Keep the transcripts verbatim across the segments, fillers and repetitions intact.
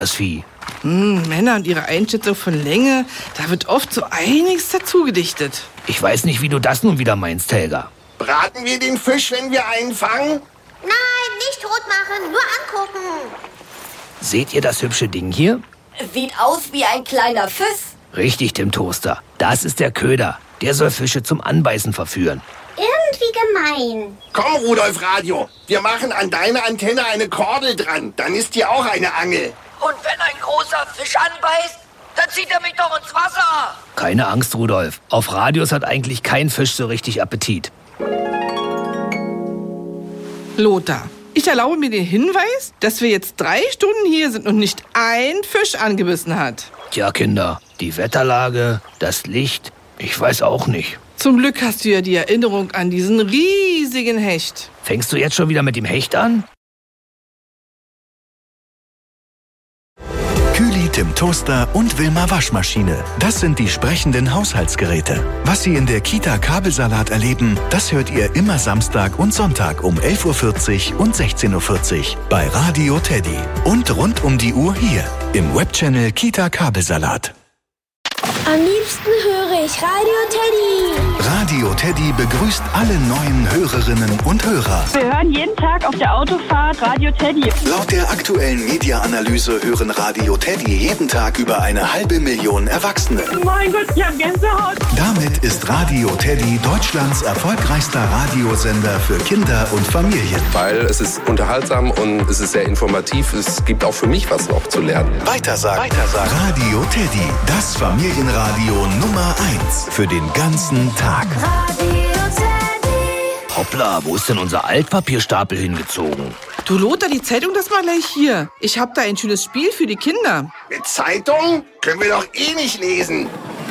das Vieh. Hm, Männer und ihre Einschätzung von Länge, da wird oft so einiges dazu gedichtet. Ich weiß nicht, wie du das nun wieder meinst, Helga. Braten wir den Fisch, wenn wir einen fangen? Nein, nicht tot machen, nur angucken. Seht ihr das hübsche Ding hier? Sieht aus wie ein kleiner Fisch. Richtig, Tim Toaster. Das ist der Köder. Der soll Fische zum Anbeißen verführen. Irgendwie gemein. Komm, Rudolf Radio, wir machen an deine Antenne eine Kordel dran. Dann ist dir auch eine Angel. Und wenn ein großer Fisch anbeißt, dann zieht er mich doch ins Wasser. Keine Angst, Rudolf. Auf Radios hat eigentlich kein Fisch so richtig Appetit. Lothar, ich erlaube mir den Hinweis, dass wir jetzt drei Stunden hier sind und nicht ein Fisch angebissen hat. Tja, Kinder, die Wetterlage, das Licht, ich weiß auch nicht. Zum Glück hast du ja die Erinnerung an diesen riesigen Hecht. Fängst du jetzt schon wieder mit dem Hecht an? Kühli, Tim Toaster und Wilma Waschmaschine. Das sind die sprechenden Haushaltsgeräte. Was Sie in der Kita Kabelsalat erleben, das hört ihr immer Samstag und Sonntag um elf Uhr vierzig und sechzehn Uhr vierzig bei Radio Teddy. Und rund um die Uhr hier im Webchannel Kita Kabelsalat. Am liebsten höre ich Radio Teddy. Radio Teddy begrüßt alle neuen Hörerinnen und Hörer. Wir hören jeden Tag auf der Autofahrt Radio Teddy. Laut der aktuellen Media-Analyse hören Radio Teddy jeden Tag über eine halbe Million Erwachsene. Mein Gott, ich hab Gänsehaut. Damit ist Radio Teddy Deutschlands erfolgreichster Radiosender für Kinder und Familien. Weil es ist unterhaltsam und es ist sehr informativ. Es gibt auch für mich was noch zu lernen. Weitersagen. Weitersagen. Radio Teddy, das Familienradio Nummer eins für den ganzen Tag. Radio Teddy. Hoppla, wo ist denn unser Altpapierstapel hingezogen? Du Lothar, die Zeitung, das war gleich hier. Ich hab da ein schönes Spiel für die Kinder. Mit Zeitung können wir doch eh nicht lesen.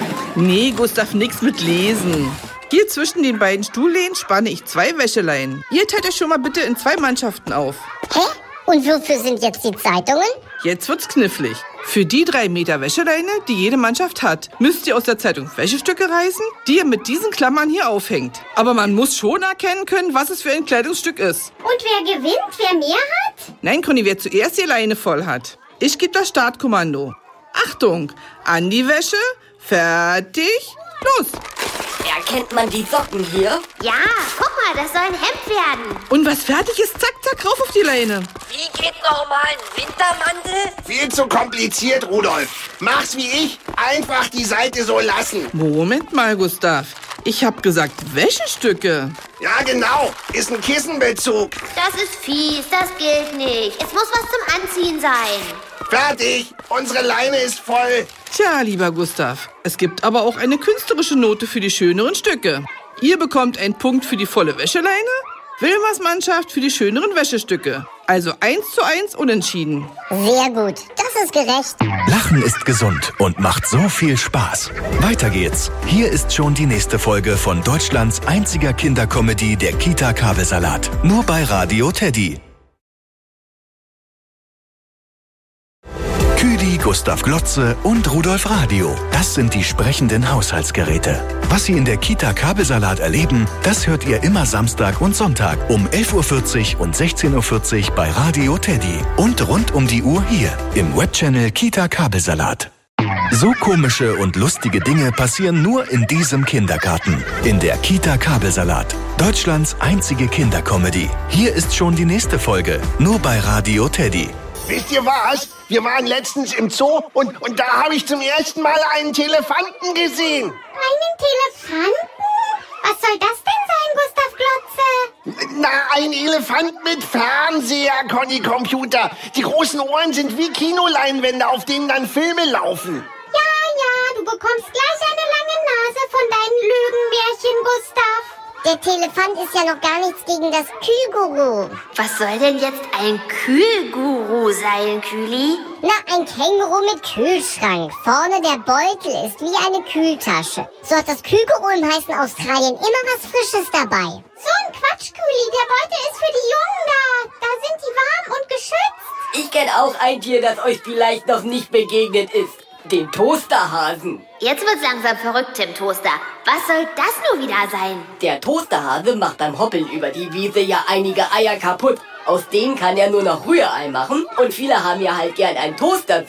Nee, Gustav, nix mit Lesen. Hier zwischen den beiden Stuhllehnen spanne ich zwei Wäscheleinen. Ihr teilt euch schon mal bitte in zwei Mannschaften auf. Hä? Und wofür sind jetzt die Zeitungen? Jetzt wird's knifflig. Für die drei Meter Wäscheleine, die jede Mannschaft hat, müsst ihr aus der Zeitung Wäschestücke reißen, die ihr mit diesen Klammern hier aufhängt. Aber man muss schon erkennen können, was es für ein Kleidungsstück ist. Und wer gewinnt, wer mehr hat? Nein, Conny, wer zuerst die Leine voll hat. Ich gebe das Startkommando. Achtung, an die Wäsche, fertig, los! Erkennt man die Socken hier? Ja, guck mal, das soll ein Hemd werden. Und was fertig ist, zack, zack, rauf auf die Leine. Wie geht nochmal ein Wintermantel? Viel zu kompliziert, Rudolf. Mach's wie ich, einfach die Seite so lassen. Moment mal, Gustav. Ich hab gesagt Wäschestücke. Ja, genau. Ist ein Kissenbezug. Das ist fies, das gilt nicht. Es muss was zum Anziehen sein. Fertig. Unsere Leine ist voll. Tja, lieber Gustav, es gibt aber auch eine künstlerische Note für die schöneren Stücke. Ihr bekommt einen Punkt für die volle Wäscheleine, Wilmas Mannschaft für die schöneren Wäschestücke. Also eins zu eins unentschieden. Sehr gut, das ist gerecht. Lachen ist gesund und macht so viel Spaß. Weiter geht's. Hier ist schon die nächste Folge von Deutschlands einziger Kindercomedy, der Kita Kabelsalat. Nur bei Radio Teddy. Kühli, Gustav Glotze und Rudolf Radio. Das sind die sprechenden Haushaltsgeräte. Was Sie in der Kita Kabelsalat erleben, das hört ihr immer Samstag und Sonntag um elf Uhr vierzig und sechzehn Uhr vierzig bei Radio Teddy. Und rund um die Uhr hier im Webchannel Kita Kabelsalat. So komische und lustige Dinge passieren nur in diesem Kindergarten. In der Kita Kabelsalat. Deutschlands einzige Kindercomedy. Hier ist schon die nächste Folge. Nur bei Radio Teddy. Wisst ihr was? Wir waren letztens im Zoo und, und da habe ich zum ersten Mal einen Telefanten gesehen. Einen Telefanten? Was soll das denn sein, Gustav Glotze? Na, ein Elefant mit Fernseher, Conny Computer. Die großen Ohren sind wie Kinoleinwände, auf denen dann Filme laufen. Ja, ja, du bekommst gleich eine lange Nase von deinen Lügenmärchen, Gustav. Der Telefant ist ja noch gar nichts gegen das Kühlguru. Was soll denn jetzt ein Kühlguru sein, Kühli? Na, ein Känguru mit Kühlschrank. Vorne der Beutel ist wie eine Kühltasche. So hat das Kühlguru im heißen Australien immer was Frisches dabei. So ein Quatsch, Kühli. Der Beutel ist für die Jungen da. Da sind die warm und geschützt. Ich kenne auch ein Tier, das euch vielleicht noch nicht begegnet ist. Den Toasterhasen. Jetzt wird's langsam verrückt, Tim Toaster. Was soll das nur wieder sein? Der Toasterhase macht beim Hoppeln über die Wiese ja einige Eier kaputt. Aus denen kann er nur noch Rührei machen und viele haben ja halt gern einen Toaster